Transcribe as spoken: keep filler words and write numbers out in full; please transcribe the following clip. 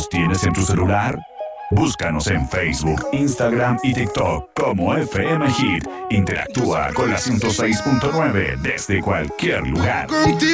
¿Nos tienes en tu celular? Búscanos en Facebook, Instagram y TikTok como F M Hit. Interactúa con la ciento seis punto nueve desde cualquier lugar.